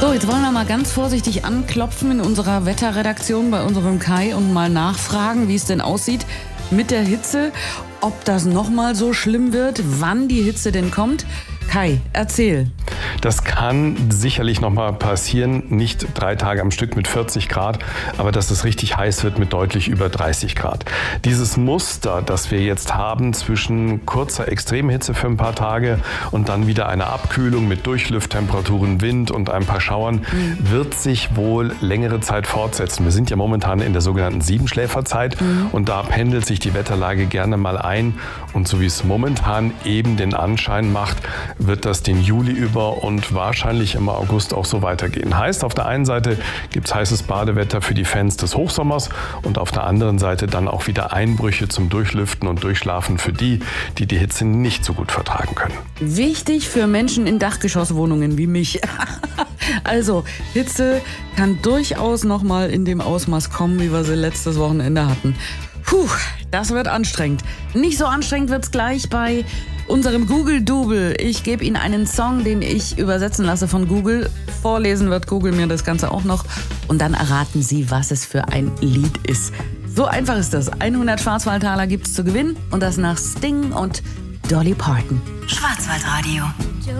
So, jetzt wollen wir mal ganz vorsichtig anklopfen in unserer Wetterredaktion bei unserem Kai und mal nachfragen, wie es denn aussieht mit der Hitze, ob das nochmal so schlimm wird, wann die Hitze denn kommt. Kai, erzähl. Das kann sicherlich noch mal passieren, nicht 3 Tage am Stück mit 40 Grad, aber dass es richtig heiß wird mit deutlich über 30 Grad. Dieses Muster, das wir jetzt haben zwischen kurzer Extremhitze für ein paar Tage und dann wieder einer Abkühlung mit Durchlufttemperaturen, Wind und ein paar Schauern, wird sich wohl längere Zeit fortsetzen. Wir sind ja momentan in der sogenannten Siebenschläferzeit und da pendelt sich die Wetterlage gerne mal ein. Und so wie es momentan eben den Anschein macht, wird das den Juli über und wahrscheinlich im August auch so weitergehen. Heißt, auf der einen Seite gibt es heißes Badewetter für die Fans des Hochsommers und auf der anderen Seite dann auch wieder Einbrüche zum Durchlüften und Durchschlafen für die, die die Hitze nicht so gut vertragen können. Wichtig für Menschen in Dachgeschosswohnungen wie mich. Also, Hitze kann durchaus noch mal in dem Ausmaß kommen, wie wir sie letztes Wochenende hatten. Puh, das wird anstrengend. Nicht so anstrengend wird's gleich bei unserem Google-Double. Ich gebe Ihnen einen Song, den ich übersetzen lasse von Google. Vorlesen wird Google mir das Ganze auch noch. Und dann erraten Sie, was es für ein Lied ist. So einfach ist das. 100 Schwarzwaldtaler gibt's zu gewinnen. Und das nach Sting und Dolly Parton. Schwarzwaldradio.